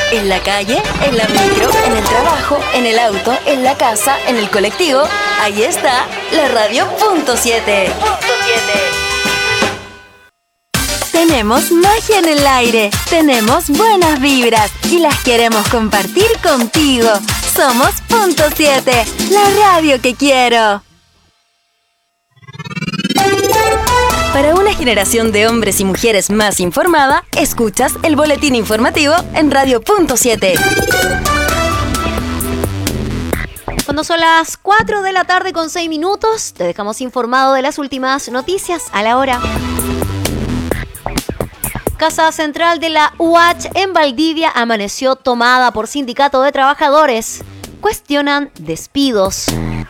En la calle, en la micro, en el trabajo, en el auto, en la casa, en el colectivo. Ahí está la Radio Punto 7. Tenemos magia en el aire, tenemos buenas vibras y las queremos compartir contigo. Somos Punto 7, la radio que quiero. Para una generación de hombres y mujeres más informada, escuchas el boletín informativo en Radio Punto 7. Cuando son las 4 de la tarde con 6 minutos, te dejamos informado de las últimas noticias a la hora. Casa Central de la UH en Valdivia amaneció tomada por sindicato de trabajadores. Cuestionan despidos.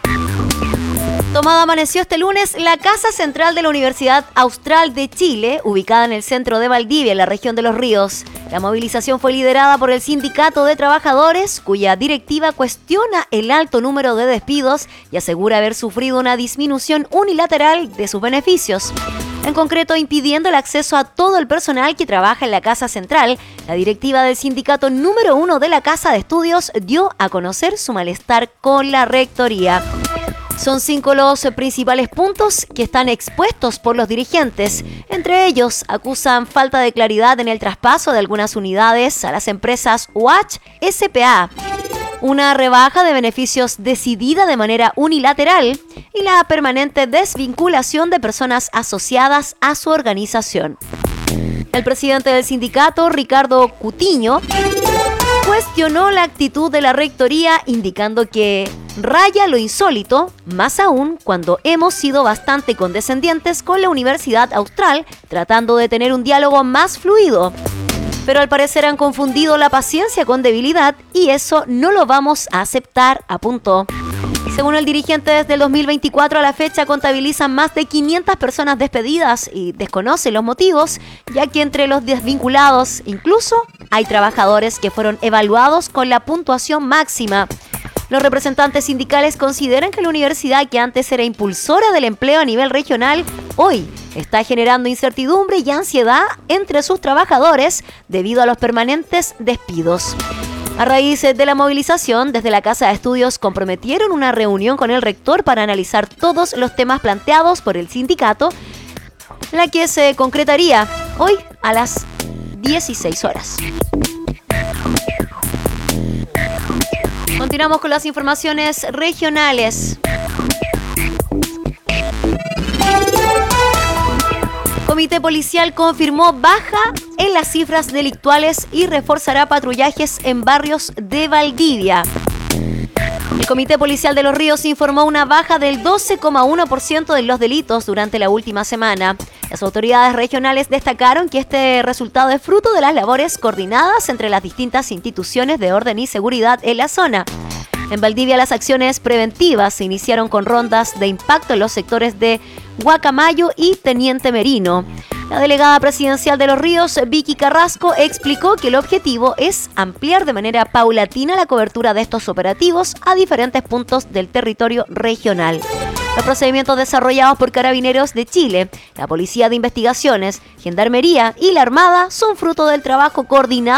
Tomada amaneció este lunes la Casa Central de la Universidad Austral de Chile, ubicada en el centro de Valdivia, en la región de Los Ríos. La movilización fue liderada por el sindicato de trabajadores, cuya directiva cuestiona el alto número de despidos y asegura haber sufrido una disminución unilateral de sus beneficios. En concreto, impidiendo el acceso a todo el personal que trabaja en la Casa Central, la directiva del sindicato número 1 de la Casa de Estudios dio a conocer su malestar con la rectoría. Son 5 los principales puntos que están expuestos por los dirigentes. Entre ellos, acusan falta de claridad en el traspaso de algunas unidades a las empresas UH S.p.A., una rebaja de beneficios decidida de manera unilateral y la permanente desvinculación de personas asociadas a su organización. El presidente del sindicato, Ricardo Cutiño, cuestionó la actitud de la rectoría, indicando que raya lo insólito, más aún cuando hemos sido bastante condescendientes con la Universidad Austral, tratando de tener un diálogo más fluido. Pero al parecer han confundido la paciencia con debilidad y eso no lo vamos a aceptar, apuntó. Según el dirigente, desde el 2024 a la fecha contabilizan más de 500 personas despedidas y desconocen los motivos, ya que entre los desvinculados incluso hay trabajadores que fueron evaluados con la puntuación máxima. Los representantes sindicales consideran que la universidad, que antes era impulsora del empleo a nivel regional, hoy está generando incertidumbre y ansiedad entre sus trabajadores debido a los permanentes despidos. A raíz de la movilización, desde la Casa de Estudios comprometieron una reunión con el rector para analizar todos los temas planteados por el sindicato, la que se concretaría hoy a las 16 horas. Continuamos con las informaciones regionales. Comité policial confirmó baja en las cifras delictuales y reforzará patrullajes en barrios de Valdivia. El Comité Policial de Los Ríos informó una baja del 12,1% de los delitos durante la última semana. Las autoridades regionales destacaron que este resultado es fruto de las labores coordinadas entre las distintas instituciones de orden y seguridad en la zona. En Valdivia, las acciones preventivas se iniciaron con rondas de impacto en los sectores de Guacamayo y Teniente Merino. La delegada presidencial de Los Ríos, Vicky Carrasco, explicó que el objetivo es ampliar de manera paulatina la cobertura de estos operativos a diferentes puntos del territorio regional. Los procedimientos desarrollados por Carabineros de Chile, la Policía de Investigaciones, Gendarmería y la Armada son fruto del trabajo coordinado